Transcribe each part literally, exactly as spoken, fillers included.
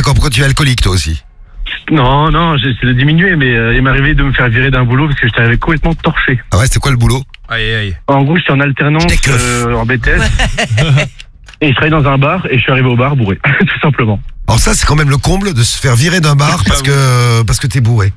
D'accord, pourquoi tu es alcoolique toi aussi? Non, non, j'essaie de diminuer, mais euh, il m'est arrivé de me faire virer d'un boulot parce que j'étais complètement torché. Ah ouais, c'était quoi le boulot? Aïe, aïe. En gros, j'étais en alternance euh, en B T S. Et je travaillais dans un bar et je suis arrivé au bar bourré, tout simplement. Alors ça, c'est quand même le comble de se faire virer d'un bar parce que parce que t'es bourré.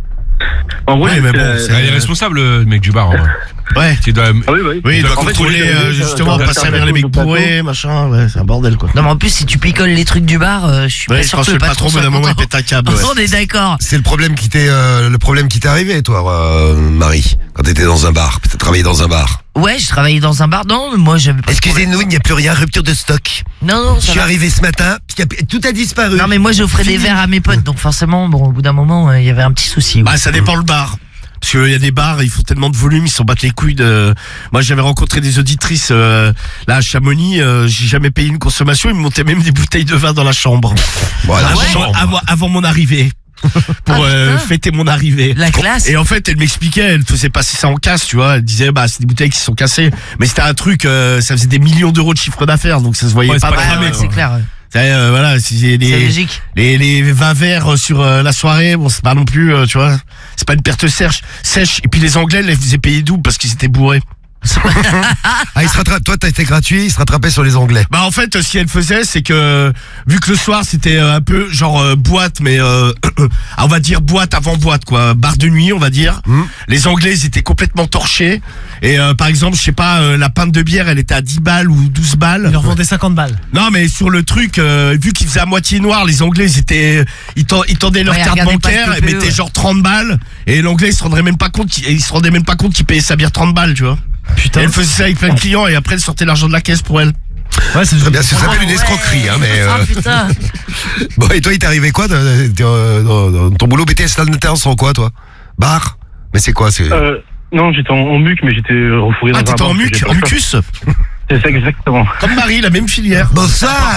En gros, Ouais, mais bon, euh, c'est il est responsable, le mec du bar. Hein. Ouais. Tu dois... Ah oui, oui. Oui, il doit En fait, contrôler oui, euh, oui, justement, oui, pas oui, servir les oui, mecs oui, bourrés, machin, ouais, c'est un bordel quoi. Non mais en plus si tu picoles les trucs du bar, euh, je suis Ouais, pas je sûr pense que que le le patron patron, au bout soit d'un moment, il content. pète un câble. Ouais. On est d'accord. C'est le problème qui t'est euh, le problème qui t'est arrivé, toi, euh, Marie, quand t'étais dans un bar. T'as travaillé dans un bar. Ouais, je travaillais dans un bar. Non, moi j'avais pas de Excusez-nous, il n'y a plus rien, rupture de stock. problème. Non non, Je ça suis va. arrivé ce matin, y a- tout a disparu. Non mais moi j'offrais des Fini. verres à mes potes, donc forcément, bon, au bout d'un moment, euh, il y avait un petit souci. ouais. Bah, ça dépend le bar. Parce qu'il y a des bars, ils font tellement de volume, ils s'en battent les couilles de... Moi, j'avais rencontré des auditrices, euh, là, à Chamonix, euh, j'ai jamais payé une consommation, ils me montaient même des bouteilles de vin dans la chambre. Voilà. Avant, ouais avant, avant mon arrivée. Pour Ah, euh, putain. fêter mon arrivée. La classe. Et en fait, elle m'expliquait, elle faisait passer ça en casse, tu vois. Elle disait, bah, c'est des bouteilles qui se sont cassées. Mais c'était un truc, euh, ça faisait des millions d'euros de chiffre d'affaires, donc ça se voyait Ouais, pas. c'est pas Ouais, cramé, ouais, quoi. c'est clair. ouais. Euh, voilà, si C'est les, logique. les, les vingt verres sur euh, la soirée, bon, c'est pas non plus, euh, tu vois, c'est pas une perte sèche, sèche. Et puis les Anglais, les faisaient payer double parce qu'ils étaient bourrés. Ah, il se rattrape. Toi, t'as été gratuit, il se rattrapait sur les Anglais. Bah en fait, ce qu'elle faisait, c'est que vu que le soir c'était euh, un peu genre euh, boîte, mais euh, on va dire boîte avant boîte quoi, bar de nuit on va dire. Mm. Les Anglais ils étaient complètement torchés et euh, par exemple je sais pas euh, la pinte de bière elle était à dix balles ou douze balles. Il leur vendait cinquante balles. Non mais sur le truc euh, vu qu'il faisait à moitié noir, les Anglais ils étaient ils, ten- ils tendaient leur Ouais, carte regardez pas le bancaire T et P E, mettaient ouais. genre trente balles et l'Anglais il se rendrait même pas compte qu'il- il se rendait même pas compte qu'il payait sa bière trente balles, tu vois. Et Putain. elle faisait ça avec plein de clients et après elle sortait l'argent de la caisse pour elle. Ouais, c'est Très bien, ça Ah, s'appelle une ouais. escroquerie, hein, mais. Ah euh, putain. Bon, et toi, il t'est arrivé quoi de- de- de- dans, dans ton boulot B T S alternance en quoi, toi? Bar? Mais c'est quoi? C'est. Euh, non, j'étais en, en muc, mais j'étais refourré dans Ah un t'étais bar, en parce que muc, j'ai en pas- mucus. C'est ça, exactement. Comme Marie, la même filière. Bon, ça!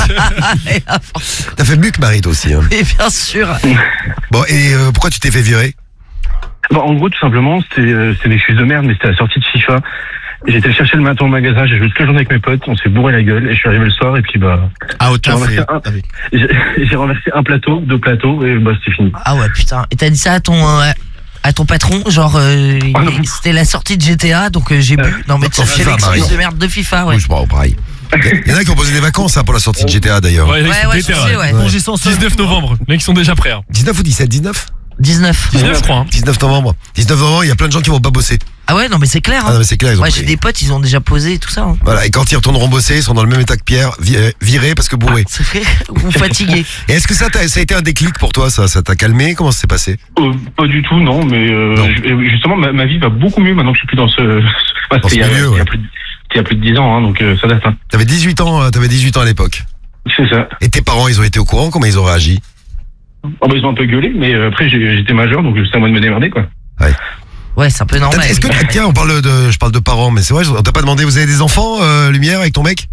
Et là, T'as fait muc, Marie, toi aussi, hein. oui, bien sûr. Bon, et euh, pourquoi tu t'es fait virer? Bon, en gros, tout simplement, c'était euh, c'était des excuses de merde, mais c'était la sortie de FIFA. Et j'étais chercher le matin au magasin, j'ai joué toute la journée avec mes potes, on s'est bourré la gueule, et je suis arrivé le soir, et puis bah, Ah, au j'ai taf. renversé, et- un, ah oui. j'ai- j'ai renversé un plateau, deux plateaux, et bah, c'était fini. Ah ouais, putain. Et t'as dit ça à ton euh, à ton patron, genre euh, Ah non. il- c'était la sortie de G T A, donc euh, j'ai bu. Non mais tu Oh, fais FIFA, l'excuse Marie. de merde de FIFA, ouais. Oui, je crois, pareil. Il y en a qui ont posé des vacances hein, pour la sortie de G T A d'ailleurs. Ouais, Ouais, ouais, je sais, ouais. Congé sans solde. dix-neuf novembre. Les mecs sont déjà prêts. Hein. dix-neuf ou dix-sept? dix-neuf dix-neuf. dix-neuf, je crois. Hein. dix-neuf novembre. dix-neuf novembre, il y a plein de gens qui vont pas bosser. Ah ouais, non mais c'est clair. Ah Hein. non, mais c'est clair, ils ont Moi pris. j'ai des potes, ils ont déjà posé et tout ça. Hein. Voilà, et quand ils retourneront bosser, ils sont dans le même état que Pierre, vi- euh, virés parce que bourrés. C'est vrai. Ou fatigué. Et est-ce que ça, t'a- ça a été un déclic pour toi, ça? Ça t'a calmé? Comment ça s'est passé? Euh, pas du tout, non, mais euh, Non. je- justement, ma, ma vie va beaucoup mieux maintenant que je suis plus dans ce... Bah, Dans ce c'était il y a- milieu, il y a ouais. plus de- il y a plus de dix ans, hein, donc euh, ça date. Hein. T'avais dix-huit ans, euh, t'avais dix-huit ans à l'époque. C'est ça. Et tes parents, ils ont été au courant? Comment ils ont réagi? Oh, bah, ils ont un peu gueulé, mais euh, après j'ai- j'étais majeur, donc c'est à moi de me démerder, quoi. Ouais, c'est un peu normal. Est-ce que, tiens, on parle de, je parle de parents, mais c'est vrai, on t'a pas demandé, vous avez des enfants, euh, Lumière, avec ton mec?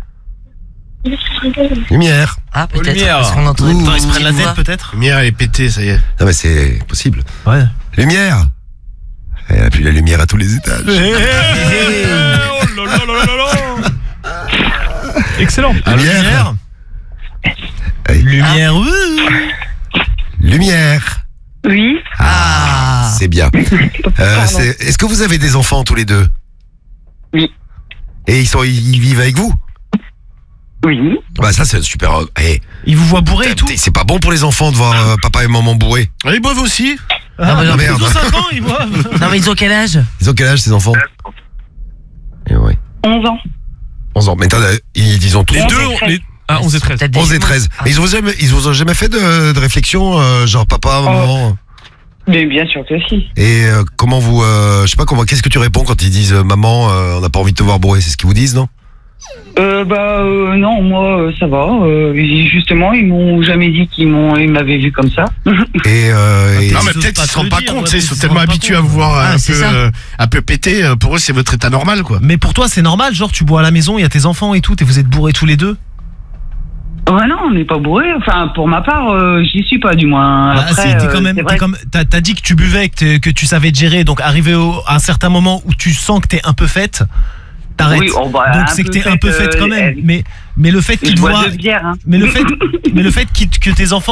Lumière. Ah peut-être. Lumière. Parce qu'on entendait Ouh. une Attends, ils se petite prennent la voix. tête peut-être. Lumière, elle est pétée, ça y est. Non, mais c'est possible. Ouais. Lumière. Elle a plus la lumière à tous les étages. Oh là là là là là. Excellent. Ah, Lumière. Lumière. Lumière. ouh. Lumière. Oui. Ah. C'est bien. Euh, c'est- Est-ce que vous avez des enfants tous les deux? Oui. Et ils sont, ils vivent avec vous? Oui. Bah ça c'est super. euh, eh, Ils vous voient bourré et tout. c'est pas bon pour les enfants de voir euh, papa et maman bourrés. Ils boivent aussi. Non, mais Ah, non, merde. Ils ont cinq ans, ils boivent. Non mais ils ont quel âge? Ils ont quel âge ces enfants? Eh ouais. onze ans. onze ans. Mais t'as- ils, ils ont tous Les onze deux, et ont- treize. les... ah, onze et treize. T'as des onze et jumeaux. treize. Ah. Mais ils ont jamais, ils vous ont jamais fait de, de réflexion, euh, genre papa, maman. Mais bien sûr que si. Et euh, comment vous, euh, je sais pas comment, qu'est-ce que tu réponds quand ils disent euh, maman, euh, on n'a pas envie de te voir bourré, c'est ce qu'ils vous disent, non? Euh, bah euh, non, moi euh, ça va. Euh, ils- justement, ils m'ont jamais dit qu'ils m'ont, ils m'avaient vu comme ça. Et, euh, et- Non, mais Ils osent peut-être pas ils se te rendent le pas dire, compte, ouais, tu sais, ils ils sont se tellement rendent pas habitués à compte. vous voir Ah, un c'est peu, ça. euh, un peu pété. euh, Pour eux, c'est votre état normal, quoi. Mais pour toi, c'est normal, genre tu bois à la maison, il y a tes enfants et tout, et vous êtes bourrés tous les deux. Ouais, non, on n'est pas bourré. Enfin, pour ma part, euh, j'y suis pas du moins. Ah, Après, si, t'es euh, quand même, c'est t'es vrai comme, t'as, t'as dit que tu buvais, que, t'es- que tu savais te gérer, donc arrivé au, à un certain moment où tu sens que t'es un peu faite, t'arrêtes. Oui, oh, bah, donc un c'est que peu t'es un peu faite, faite quand euh, même. elle- Mais, mais le fait qu'ils Je te bois voient, deux bières. Hein. mais le fait, mais le fait qu'ils- que tes enfants